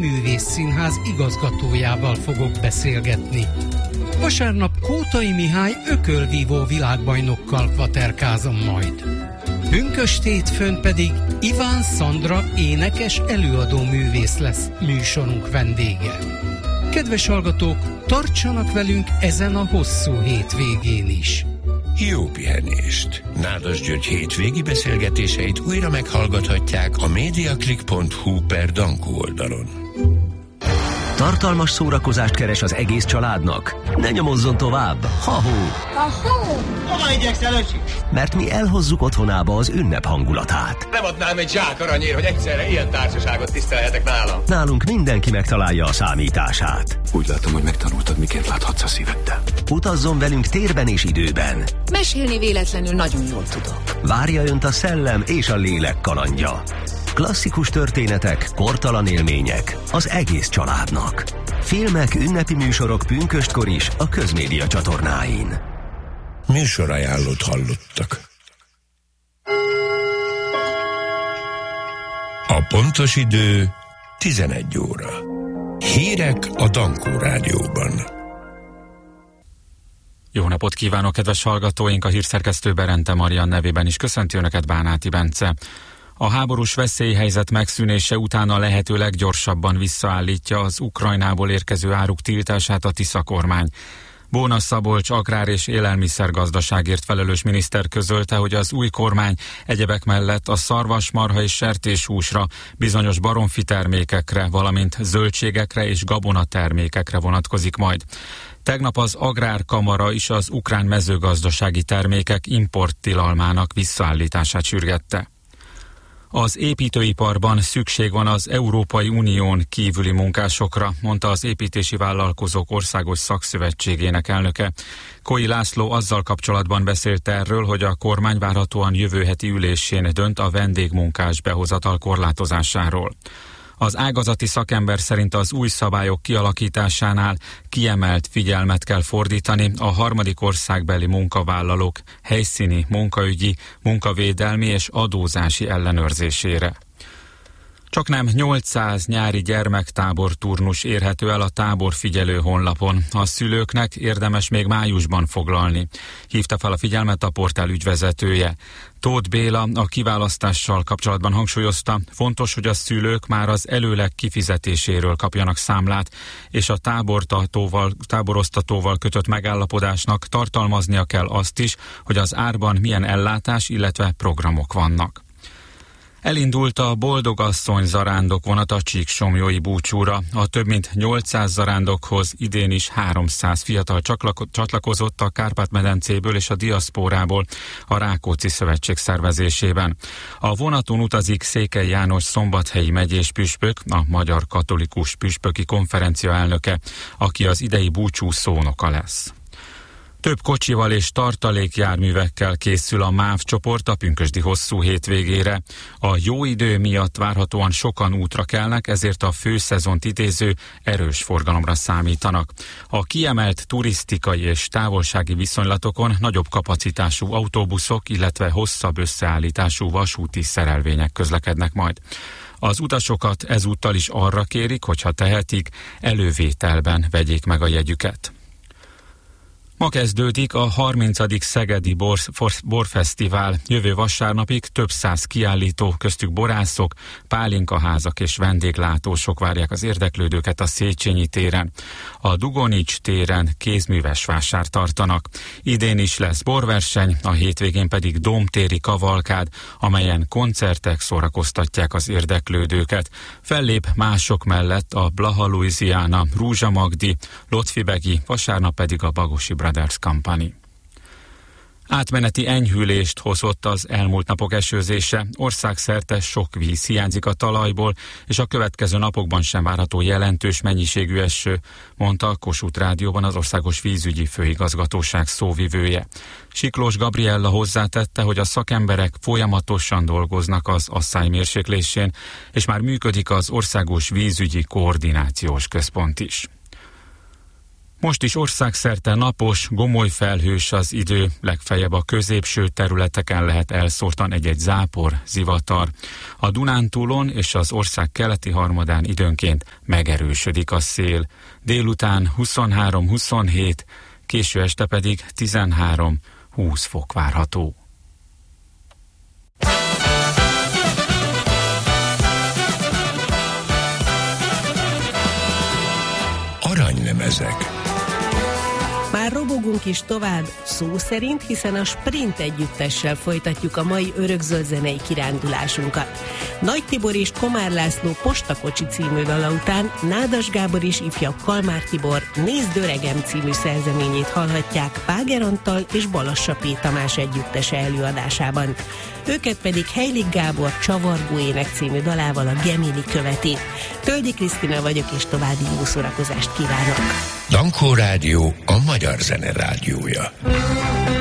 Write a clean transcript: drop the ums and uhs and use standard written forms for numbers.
Színművész Színház igazgatójával fogok beszélgetni. Vasárnap Kótai Mihály ökölvívó világbajnokkal kvaterkázom majd. Pünkösd hétfőn pedig Iván Szandra énekes előadó művész lesz műsorunk vendége. Kedves hallgatók, tartsanak velünk ezen a hosszú hétvégén is. Jó pihenést! Nádas György hétvégi beszélgetéseit újra meghallgathatják a mediaclick.hu/Dankó oldalon. Tartalmas szórakozást keres az egész családnak? Ne nyomozzon tovább! Ha-hó! Hova igyekszel, öcsi? Mert mi elhozzuk otthonába az ünnep hangulatát. Nem adnám egy zsák aranyért, hogy egyszerre ilyen társaságot tisztelhetek nálam. Nálunk mindenki megtalálja a számítását. Úgy látom, hogy megtanultad, miként láthatsz a szíveddel. Utazzon velünk térben és időben. Mesélni véletlenül nagyon jól tudok. Várja önt a szellem és a lélek kalandja. Klasszikus történetek, kortalan élmények az egész családnak. Filmek, ünnepi műsorok pünköstkor is a Közmédia csatornáin. Műsorajánlót hallottak. A pontos idő 11 óra. Hírek a Dankó Rádióban. Jó napot kívánok, kedves hallgatóink! A hírszerkesztő Berente Marian nevében is köszönti Önöket Bánáti Bence. A háborús veszélyhelyzet megszűnése után a lehető leggyorsabban visszaállítja az Ukrajnából érkező áruk tiltását a Tisza kormány. Bóna Szabolcs agrár- és élelmiszergazdaságért felelős miniszter közölte, hogy az új kormány egyebek mellett a szarvasmarha és sertéshúsra, bizonyos baromfi termékekre, valamint zöldségekre és gabonatermékekre vonatkozik majd. Tegnap az Agrárkamara is az ukrán mezőgazdasági termékek importtilalmának visszaállítását sürgette. Az építőiparban szükség van az Európai Unión kívüli munkásokra, mondta az Építési Vállalkozók Országos Szakszövetségének elnöke. Koi László azzal kapcsolatban beszélt erről, hogy a kormány várhatóan jövő heti ülésén dönt a vendégmunkás behozatal korlátozásáról. Az ágazati szakember szerint az új szabályok kialakításánál kiemelt figyelmet kell fordítani a harmadik országbeli munkavállalók helyszíni, munkaügyi, munkavédelmi és adózási ellenőrzésére. Csaknem 800 nyári gyermektábor turnus érhető el a táborfigyelő honlapon. A szülőknek érdemes még májusban foglalni. Hívta fel a figyelmet a portál ügyvezetője. Tóth Béla a kiválasztással kapcsolatban hangsúlyozta, fontos, hogy a szülők már az előleg kifizetéséről kapjanak számlát, és a táborosztatóval kötött megállapodásnak tartalmaznia kell azt is, hogy az árban milyen ellátás, illetve programok vannak. Elindult a Boldogasszony zarándok vonat a Csíksomlyói búcsúra. A több mint 800 zarándokhoz idén is 300 fiatal csatlakozott a Kárpát-medencéből és a diaszpórából a Rákóczi Szövetség szervezésében. A vonaton utazik Székely János szombathelyi megyés püspök, a Magyar Katolikus Püspöki Konferencia elnöke, aki az idei búcsú szónoka lesz. Több kocsival és tartalékjárművekkel készül a MÁV csoport a pünkösdi hosszú hétvégére. A jó idő miatt várhatóan sokan útra kelnek, ezért a főszezont idéző erős forgalomra számítanak. A kiemelt turisztikai és távolsági viszonylatokon nagyobb kapacitású autóbuszok, illetve hosszabb összeállítású vasúti szerelvények közlekednek majd. Az utasokat ezúttal is arra kérik, hogyha tehetik, elővételben vegyék meg a jegyüket. Ma kezdődik a 30. Szegedi Borfesztivál. Jövő vasárnapig több száz kiállító, köztük borászok, pálinkaházak és vendéglátósok várják az érdeklődőket a Széchenyi téren. A Dugonics téren kézműves vásár tartanak. Idén is lesz borverseny, a hétvégén pedig dómtéri kavalkád, amelyen koncertek szórakoztatják az érdeklődőket. Fellép mások mellett a Blaha Louisiana, Rúzsa Magdi, Lotfi Begi, vasárnap pedig a Bagosi Brothers Company. Átmeneti enyhülést hozott az elmúlt napok esőzése. Országszerte sok víz hiányzik a talajból, és a következő napokban sem várható jelentős mennyiségű eső, mondta a Kossuth Rádióban az Országos Vízügyi Főigazgatóság szóvivője. Siklós Gabriella hozzátette, hogy a szakemberek folyamatosan dolgoznak az asszály mérséklésén, és már működik az Országos Vízügyi Koordinációs Központ is. Most is országszerte napos, gomoly felhős az idő, legfeljebb a középső területeken lehet elszórtan egy-egy zápor, zivatar. A Dunántúlon és az ország keleti harmadán időnként megerősödik a szél. Délután 23-27, késő este pedig 13-20 fok várható. Aranylemezek. Már robogunk is tovább, szó szerint, hiszen a Sprint együttessel folytatjuk a mai örökzöld zenei kirándulásunkat. Nagy Tibor és Komár László Postakocsi című dala után Nádas Gábor és ifjabb Kalmár Tibor Nézd öregem című szerzeményét hallhatják Páger Antal és Balassa P. Tamás együttese előadásában. Őket pedig Heilig Gábor Csavargó ének című dalával a Gemini követi. Töldi Krisztina vagyok, és további jó szórakozást kívánok! Dankó Rádió, a magyar zene rádiója.